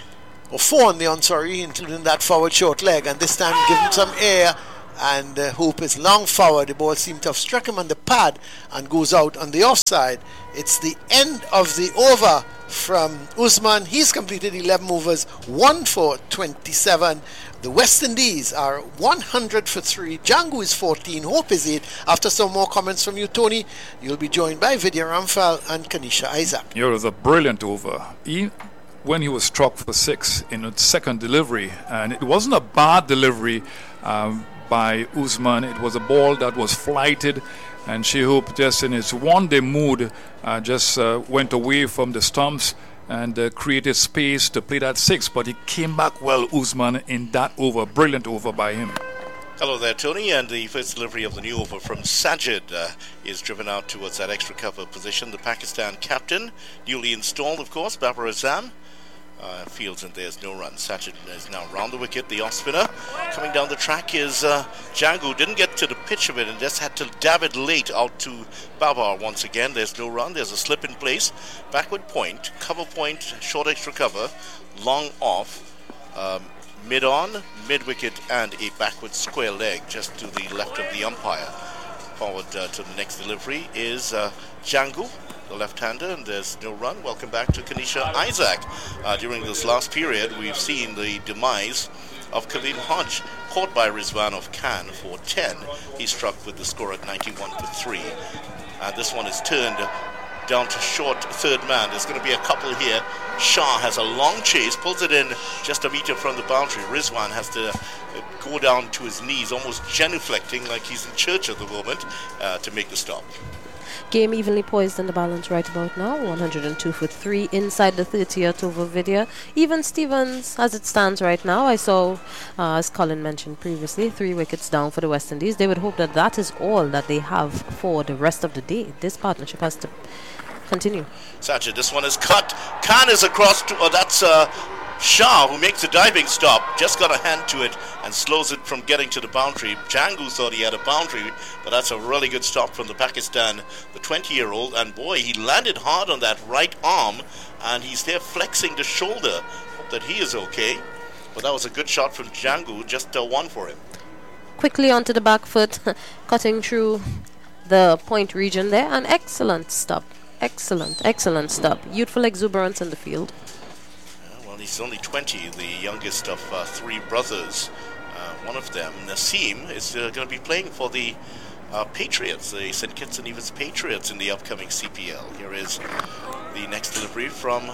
or four on the on, sorry, including that forward short leg, and this time give him some air, and uh, Hope is long forward. The ball seemed to have struck him on the pad and goes out on the offside. It's the end of the over from Usman. He's completed eleven overs, one for twenty-seven. The West Indies are one hundred for three. Django is fourteen. Hope is eight. After some more comments from you, Tony, you'll be joined by Vidya Ramphal and Kanisha Isaac. It was a brilliant over. He, when he was struck for six in the second delivery, and it wasn't a bad delivery um, by Usman. It was a ball that was flighted, and Shai Hope, just in his one-day mood, uh, just uh, went away from the stumps and uh, created space to play that six, but he came back well, Usman, in that over. Brilliant over by him. Hello there, Tony, and the first delivery of the new over from Sajid uh, is driven out towards that extra cover position. The Pakistan captain, newly installed, of course, Babar Azam, uh, fields, and there's no run. Sajid is now round the wicket. The off spinner coming down the track is uh, Django. Didn't get to the pitch of it and just had to dab it late out to Babar once again. There's no run. There's a slip in place. Backward point, cover point, short extra cover, long off, um, mid on, mid wicket, and a backward square leg just to the left of the umpire. Forward uh, to the next delivery is uh, Django, the left-hander, and there's no run. Welcome back to Kanisha Isaac. Uh, during this last period, we've seen the demise of Khalil Hodge, caught by Rizwan of Khan for ten. He struck with the score at ninety-one for three. And this one is turned down to short third man. There's going to be a couple here. Shah has a long chase, pulls it in just a meter from the boundary. Rizwan has to go down to his knees, almost genuflecting like he's in church at the moment, uh, to make the stop. Game evenly poised in the balance right about now. one hundred two for three inside the thirtieth over Vidya. Even Stevens, as it stands right now, I saw, uh, as Colin mentioned previously, three wickets down for the West Indies. They would hope that that is all that they have for the rest of the day. This partnership has to continue. Sajid, this one is cut. Khan is across to, oh, that's uh, Shah, who makes a diving stop, just got a hand to it and slows it from getting to the boundary. Django thought he had a boundary, but that's a really good stop from the Pakistan, the twenty-year-old, and boy, he landed hard on that right arm, and he's there flexing the shoulder. Hope that he is okay, but that was a good shot from Django, just uh, one for him. Quickly onto the back foot, cutting through the point region there. An excellent stop. Excellent, excellent stop. Youthful exuberance in the field. Well, he's only twenty, the youngest of uh, three brothers. Uh, one of them, Naseem, is uh, going to be playing for the uh, Patriots, the Saint Kitts and Nevis Patriots, in the upcoming C P L. Here is the next delivery from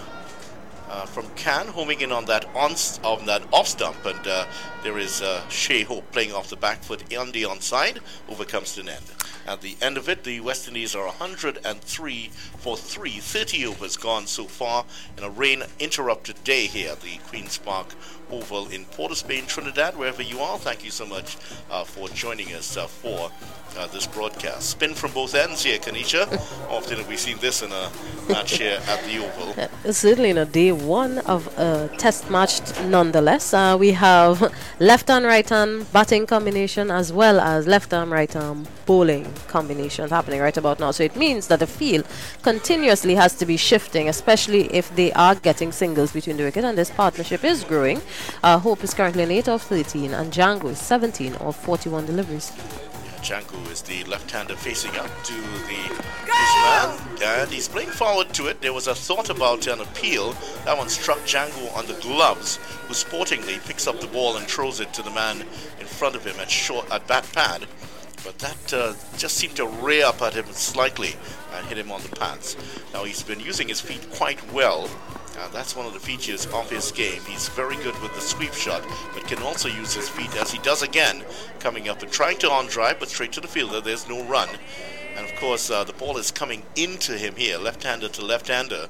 uh, from Khan, homing in on that on on that off stump, and uh, there is uh, Shai Hope playing off the back foot on the onside. Over comes to an end. At the end of it, the West Indies are one hundred three for three. thirty overs gone so far in a rain-interrupted day here at the Queen's Park Oval in Port of Spain, Trinidad. Wherever you are, thank you so much uh, for joining us uh, for uh, this broadcast. Spin from both ends here, Kanisha. Often have we seen this in a match here at the Oval. Uh, certainly in a day one of a test match nonetheless. Uh, we have left-hand, right-hand batting combination as well as left-arm, right-arm bowling combinations happening right about now. So it means that the field continuously has to be shifting, especially if they are getting singles between the wicket, and this partnership is growing. Uh, Hope is currently an eight of thirteen and Django is seventeen of forty-one deliveries. Django is the left-hander facing up to the Usman, and he's playing forward to it. There was a thought about an appeal. That one struck Django on the gloves, who sportingly picks up the ball and throws it to the man in front of him at short at bat pad. But that uh, just seemed to rear up at him slightly and hit him on the pads. Now, he's been using his feet quite well. Uh, that's one of the features of his game. He's very good with the sweep shot, but can also use his feet, as he does again, coming up and trying to on-drive, but straight to the fielder. There's no run. And, of course, uh, the ball is coming into him here, left-hander to left-hander.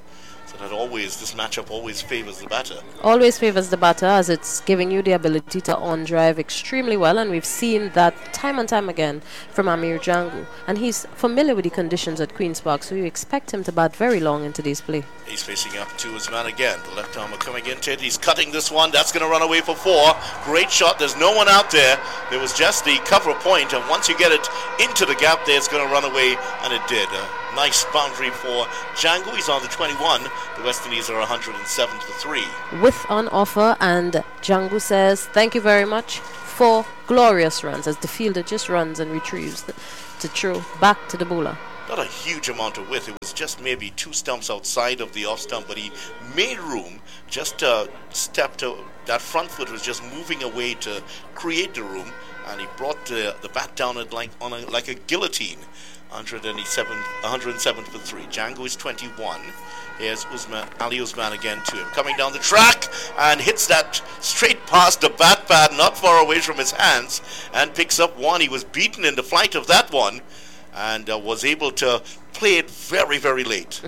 So that always, this matchup always favors the batter. Always favors the batter, as it's giving you the ability to on-drive extremely well, and we've seen that time and time again from Amir Django. And he's familiar with the conditions at Queen's Park, so you expect him to bat very long in today's play. He's facing up to his man again. The left armer coming into it. He's cutting this one. That's going to run away for four. Great shot. There's no one out there. There was just the cover point, and once you get it into the gap there, it's going to run away, and it did. Uh, Nice boundary for Django. He's on the twenty-one. The West Indies are one hundred seven for three. With on offer, and Django says, thank you very much for glorious runs, as the fielder just runs and retrieves the, to throw back to the bowler. Not a huge amount of width. It was just maybe two stumps outside of the off stump, but he made room, just uh, stepped, uh, that front foot was just moving away to create the room, and he brought the, the bat down at like, on a, like a guillotine. one hundred seven, one hundred seven for three. Django is twenty-one. Here's Usman, Ali Usman again to him. Coming down the track and hits that straight past the bat pad, not far away from his hands, and picks up one. He was beaten in the flight of that one and uh, was able to play it very, very late.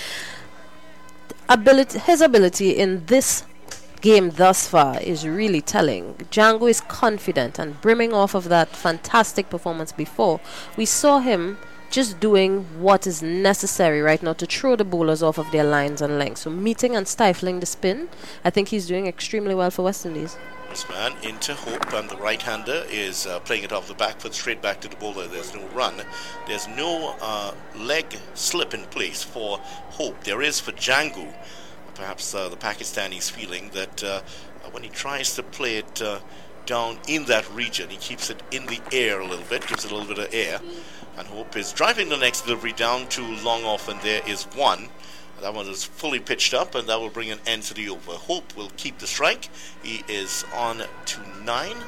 Ability, his ability in this game thus far is really telling. Django is confident and brimming off of that fantastic performance before. We saw him just doing what is necessary right now to throw the bowlers off of their lines and lengths. So meeting and stifling the spin, I think he's doing extremely well for West Indies. This man into Hope, and the right-hander is uh, playing it off the back foot straight back to the bowler. There's no run. There's no uh, leg slip in place for Hope. There is for Django. Perhaps uh, the Pakistanis feeling that uh, when he tries to play it uh, down in that region, he keeps it in the air a little bit, gives it a little bit of air. And Hope is driving the next delivery down to long off, and there is one. That one is fully pitched up, and that will bring an end to the over. Hope will keep the strike. He is on to nine.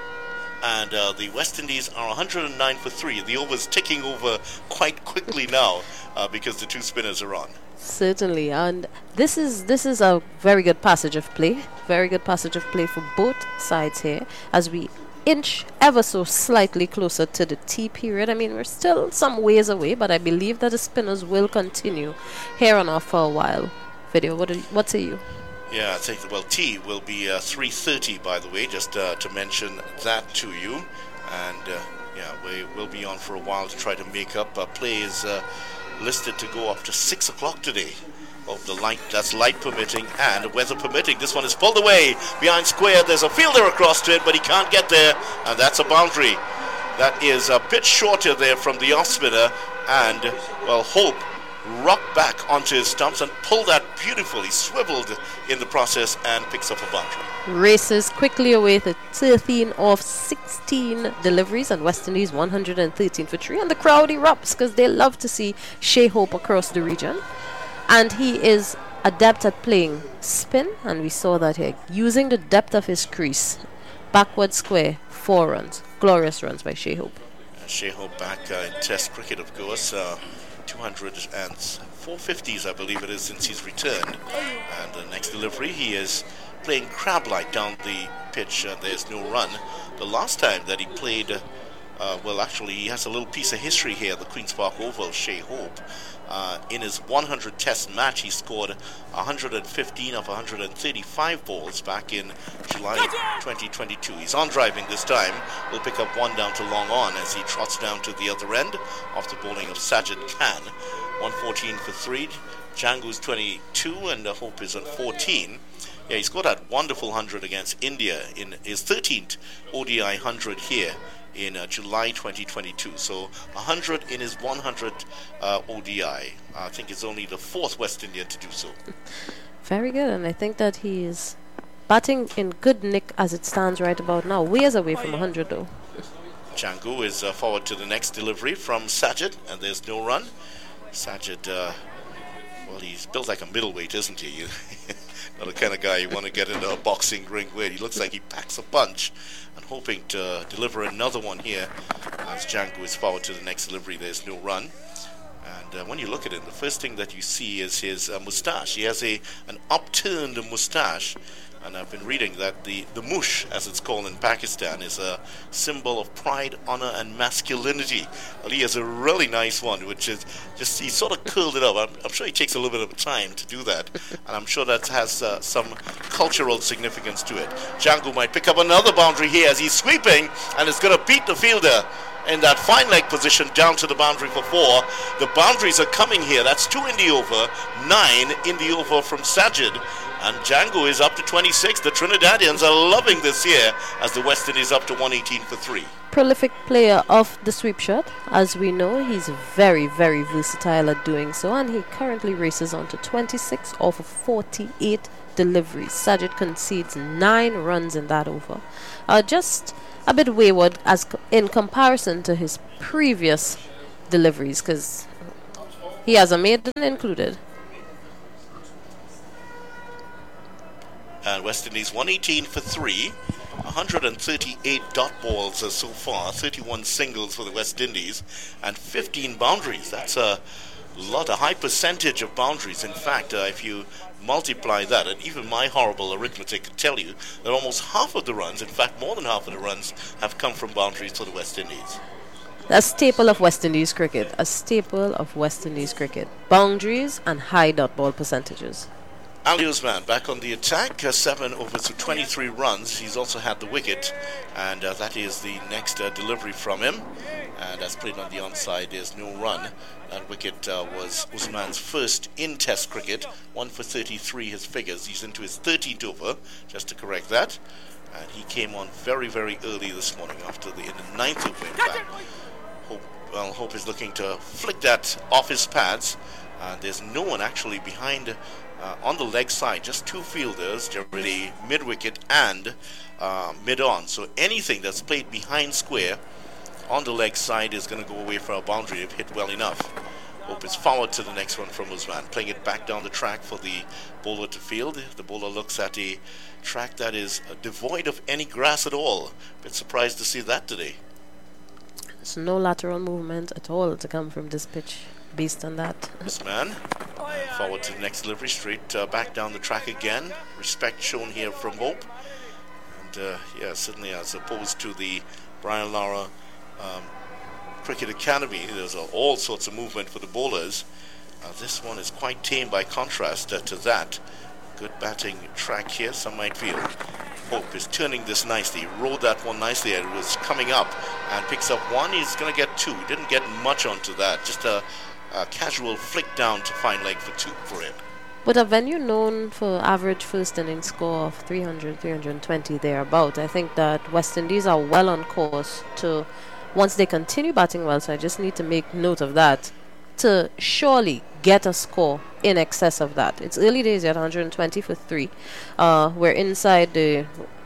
And uh, the West Indies are one hundred nine for three. The over is ticking over quite quickly now uh, because the two spinners are on. Certainly, and this is this is a very good passage of play. Very good passage of play for both sides here as we inch ever so slightly closer to the tea period. I mean, we're still some ways away, but I believe that the spinners will continue here on off for a while. Video, what, do, what say you? Yeah, I think, well, tea will be uh, three thirty, by the way, just uh, to mention that to you. And, uh, yeah, we will be on for a while to try to make up. Uh, play is uh, listed to go up to six o'clock today. Of the light, that's light permitting and weather permitting. This one is pulled away behind square. There's a fielder across to it, but he can't get there, and that's a boundary. That is a bit shorter there from the off spinner, and well, Hope rocked back onto his stumps and pulled that beautifully, swiveled in the process, and picks up a boundary. Races quickly away to thirteen of sixteen deliveries, and West Indies one hundred thirteen for three, and the crowd erupts because they love to see Shai Hope across the region. And he is adept at playing spin, and we saw that here, using the depth of his crease. Backward square, four runs. Glorious runs by Shai Hope. Uh, Shai Hope back uh, in Test cricket, of course. Uh, two hundred and four fifties, I believe it is, since he's returned. And the next delivery, he is playing crab-like down the pitch, and there's no run. The last time that he played, uh, uh, well, actually, he has a little piece of history here, the Queen's Park Oval, Shai Hope. Uh, in his one hundred test match, he scored one hundred fifteen of one hundred thirty-five balls back in July twenty twenty-two. He's on driving this time. Will pick up one down to long on as he trots down to the other end after bowling of Sajid Khan. one fourteen for three. Django's twenty-two, and the Hope is on fourteen. Yeah, he scored that wonderful one hundred against India in his thirteenth O D I one hundred here in uh, July twenty twenty-two. So one hundred in his one hundred uh, O D I. I think it's only the fourth West Indian to do so. Very good, and I think that he is batting in good nick as it stands right about now. Ways away from one hundred though. Django is uh, forward to the next delivery from Sajid, and there's no run. Sajid, uh, well, he's built like a middleweight, isn't he? Not the kind of guy you want to get into a boxing ring with. He looks like he packs a punch, and hoping to deliver another one here as Django is forward to the next delivery. There's no run, And uh, when you look at him, the first thing that you see is his uh, mustache. He has a an upturned mustache. And I've been reading that the, the mush, as it's called in Pakistan, is a symbol of pride, honor, and masculinity. Ali has a really nice one, which is just, he sort of curled it up. I'm, I'm sure he takes a little bit of time to do that. And I'm sure that has uh, some cultural significance to it. Django might pick up another boundary here as he's sweeping, and is going to beat the fielder in that fine leg position down to the boundary for four. The boundaries are coming here. That's two in the over, nine in the over from Sajid. And Django is up to twenty-six. The Trinidadians are loving this year as the West Indies up to one eighteen for three. Prolific player of the sweep shot. As we know, he's very, very versatile at doing so. And he currently races on to twenty-six off of forty-eight deliveries. Sajid concedes nine runs in that over. Uh, just a bit wayward as co- in comparison to his previous deliveries, because he has a maiden included. And West Indies one eighteen for three, one hundred thirty-eight dot balls uh, so far, thirty-one singles for the West Indies, and fifteen boundaries. That's a lot, a high percentage of boundaries. In fact, uh, if you multiply that, and even my horrible arithmetic could tell you that almost half of the runs, in fact more than half of the runs, have come from boundaries for the West Indies. A staple of West Indies cricket. A staple of West Indies cricket. Boundaries and high dot ball percentages. Ali Usman back on the attack, uh, seven overs to twenty-three runs. He's also had the wicket, and uh, that is the next uh, delivery from him. And that's played on the onside. There's no run. That wicket uh, was Usman's first in Test cricket. one for thirty-three, his figures. He's into his thirteenth over, just to correct that. And he came on very, very early this morning after the, in the ninth over, in fact. Hope, well, Hope is looking to flick that off his pads. Uh, there's no one actually behind. Uh, on the leg side, just two fielders, generally mid-wicket and uh, mid-on. So anything that's played behind square on the leg side is going to go away for a boundary if hit well enough. Hope is forward to the next one from Usman, playing it back down the track for the bowler to field. The bowler looks at a track that is uh, devoid of any grass at all. Bit surprised to see that today. There's no lateral movement at all to come from this pitch based on that. Usman forward to the next delivery, straight uh, back down the track again. Respect shown here from Hope. And uh, yeah, certainly as opposed to the Brian Lara um, Cricket Academy, there's uh, all sorts of movement for the bowlers. Uh, this one is quite tame by contrast uh, to that. Good batting track here, some might feel. Hope is turning this nicely, rode that one nicely. It was coming up and picks up one. He's going to get two. Didn't get much onto that, just a A casual flick down to fine leg for two for him. But a venue known for average first inning score of three hundred, three hundred twenty thereabout, I think that West Indies are well on course to, once they continue batting well, so I just need to make note of that, to surely get a score in excess of that. It's early days at one hundred twenty for three. Uh, we're inside the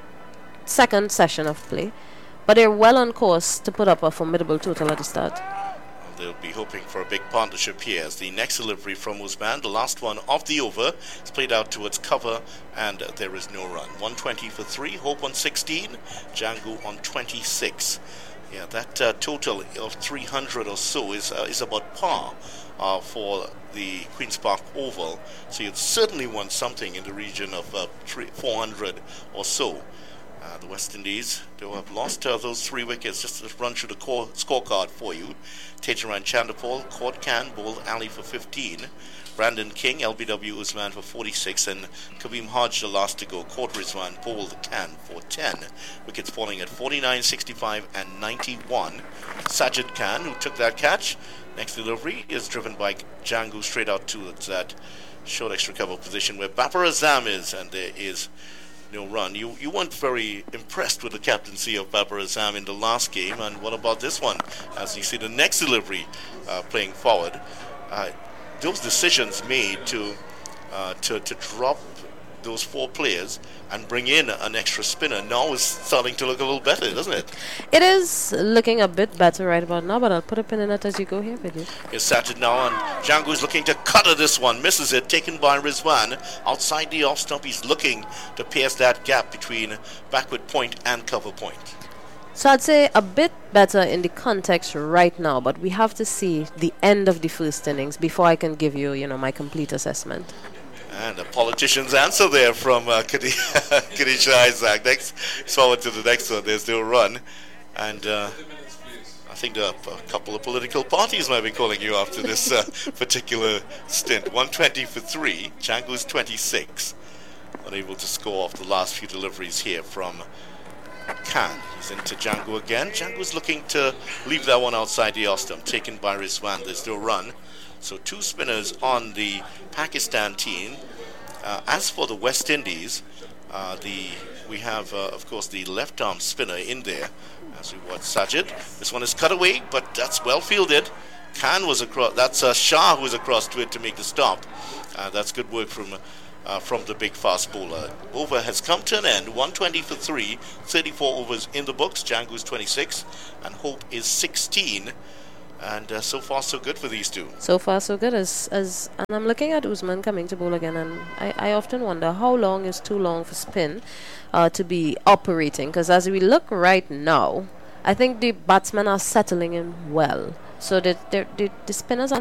second session of play, but they're well on course to put up a formidable total at the start. They'll be hoping for a big partnership here as the next delivery from Usman, the last one of the over, is played out towards cover, and uh, there is no run. one twenty for three, Hope on sixteen, Django on twenty-six. Yeah, that uh, total of three hundred or so is uh, is about par uh, for the Queen's Park Oval. So you'd certainly want something in the region of uh, three, four hundred or so. Uh, the West Indies, they have lost uh, those three wickets. Just to run through the core scorecard for you. Tejaran Chandapal, Court Khan bowled Ali for fifteen. Brandon King, L B W Usman for forty-six. And Kaveem Hodge, the last to go. Court Rizwan bowled Khan for ten. Wickets falling at forty-nine, sixty-five and ninety-one. Sajid Khan, who took that catch. Next delivery is driven by Django straight out to that short extra cover position where Babar Azam is. And there is no run. You you weren't very impressed with the captaincy of Babar Azam in the last game, and what about this one? As you see the next delivery uh, playing forward, uh, those decisions made to uh, to to drop those four players and bring in an extra spinner now is starting to look a little better, doesn't it? It is looking a bit better right about now, but I'll put a pin in it as you go here, Vidya. It's Sajid now, and Django is looking to cutter this one. Misses it, taken by Rizwan. Outside the off stump, he's looking to pierce that gap between backward point and cover point. So I'd say a bit better in the context right now, but we have to see the end of the first innings before I can give you, you know, my complete assessment. And a politician's answer there from uh, Kadisha Isaac. Next, forward to the next one. There's no run. And uh, I think the, a couple of political parties might be calling you after this uh, particular stint. one twenty for three. Django's twenty-six. Unable to score off the last few deliveries here from Khan. He's into Django again. Django's looking to leave that one outside the off stump. Taken by Rizwan. There's no run. So two spinners on the Pakistan team. Uh, as for the West Indies, uh, the we have, uh, of course, the left-arm spinner in there. As we watch Sajid. This one is cut away, but that's well fielded. Khan was across. That's uh, Shah who was across to it to make the stop. Uh, that's good work from uh, from the big fast bowler. Over has come to an end. one twenty for three. thirty-four overs in the books. Django's twenty-six, and Hope is sixteen. And uh, so far, so good for these two. So far, so good. As as and I'm looking at Usman coming to bowl again, and I, I often wonder how long is too long for spin uh, to be operating. Because as we look right now, I think the batsmen are settling in well. So the the, the, the spinners are